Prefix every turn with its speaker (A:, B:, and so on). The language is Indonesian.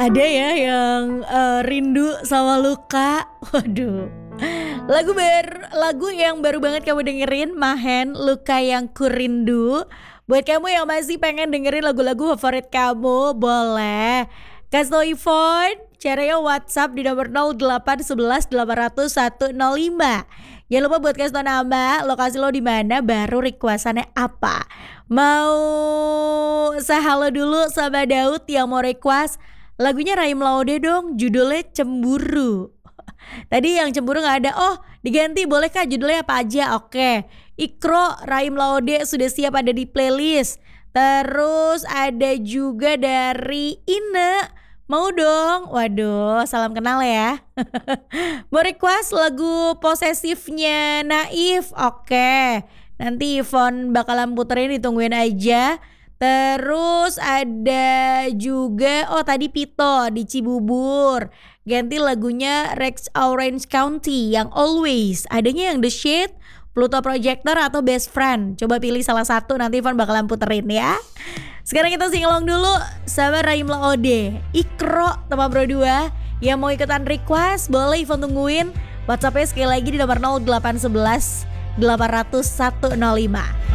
A: Ada ya yang rindu sama luka. Waduh. Lagu yang baru banget kamu dengerin, Mahen, Luka Yang Kurindu. Buat kamu yang masih pengen dengerin lagu-lagu favorit kamu, boleh kasih tau Yvonne. Caranya WhatsApp di nomor 0811 800 105. Jangan lupa buat kasih tau nama, lokasi lo di mana, baru requestannya apa. Mau halo dulu sama Daud yang mau request lagunya Rahim Laude dong, judulnya Cemburu. Tadi yang cemburu gak ada. Oh, diganti boleh kah judulnya apa aja? Oke. Ikro Rahim Laude sudah siap ada di playlist. Terus ada juga dari Ine. Mau dong. Waduh, salam kenal ya. Mau request lagu posesifnya Naif. Oke. Nanti Yvonne bakalan puterin, ditungguin aja. Terus ada juga tadi Pito di Cibubur. Ganti lagunya Rex Orange County yang Always. Adanya yang The Shade, Pluto Projector atau Best Friend. Coba pilih salah satu, nanti Ivan bakalan puterin ya. Sekarang kita singelong dulu sama Rahim Laude, Ikro teman Bro 2. Yang mau ikutan request boleh Ivan tungguin. WhatsAppnya sekali lagi di nomor 0811 800 105.